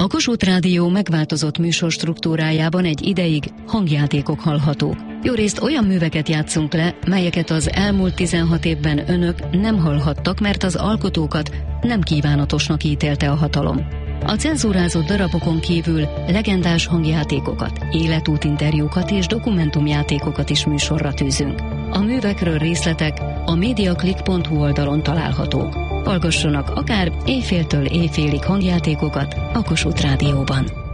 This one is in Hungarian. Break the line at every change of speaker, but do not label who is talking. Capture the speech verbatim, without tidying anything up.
A Kossuth Rádió megváltozott műsorstruktúrájában egy ideig hangjátékok hallhatók. Jórészt olyan műveket játszunk le, melyeket az elmúlt tizenhat évben önök nem hallhattak, mert az alkotókat nem kívánatosnak ítélte a hatalom. A cenzúrázott darabokon kívül legendás hangjátékokat, életútinterjúkat és dokumentumjátékokat is műsorra tűzünk. A művekről részletek a mediaclick pont hu oldalon találhatók. Hallgassanak akár éjféltől éjfélig hangjátékokat a Kossuth Rádióban.